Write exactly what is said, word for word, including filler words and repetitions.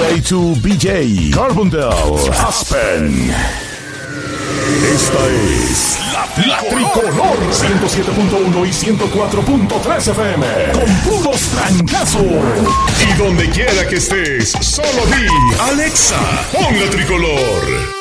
J to B J, Carbondale, Aspen. Esta es La, la Tricolor ciento siete punto uno y ciento cuatro punto tres F M con puros trancazos. Y donde quiera que estés, solo di Alexa, pon La Tricolor.